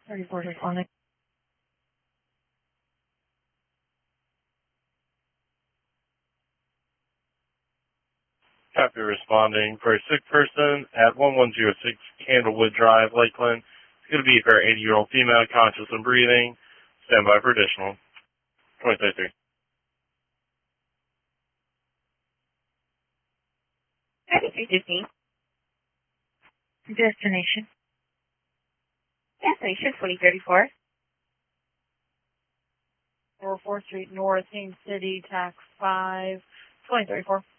34 responding. Copy responding for a sick person at 1106 Candlewood Drive, Lakeland. It's going to be for an 80-year-old female, conscious and breathing. Stand by for additional. 2033. Destination. Destination 2034. 4th Street North, Haines City, Tax 5, 2034.